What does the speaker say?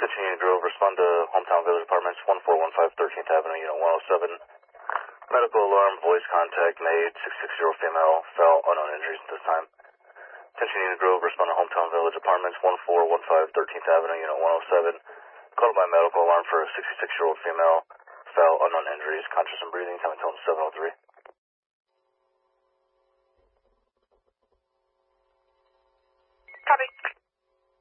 Attention Unit Grove, respond to Hometown Village Apartments, 1415 13th Avenue, Unit 107. Medical alarm, voice contact made, 660 female, fell, unknown injuries at this time. Attention Unit Grove, respond to Hometown Village Apartments, 1415 13th Avenue, Unit 107. Called by medical alarm for a 66-year-old female, fell, unknown injuries, conscious and breathing, time until 7:03.